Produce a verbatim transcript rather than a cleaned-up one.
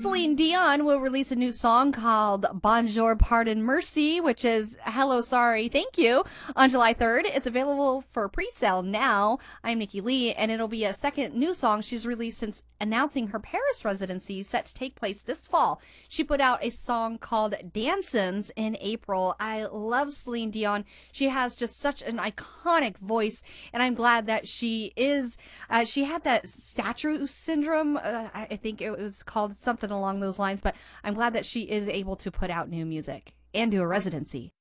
Celine Dion will release a new song called Bonjour, Pardon, Merci, which is Hello, Sorry, Thank You, on July third. It's available for pre-sale now. I'm Nikki Lee, and it'll be a second new song she's released since announcing her Paris residency set to take place this fall. She put out a song called Dansins in April. I love Celine Dion. She has just such an iconic voice, and I'm glad that she is, uh, she had that statue syndrome. Uh, I think it was called something along those lines, but I'm glad that she is able to put out new music and do a residency.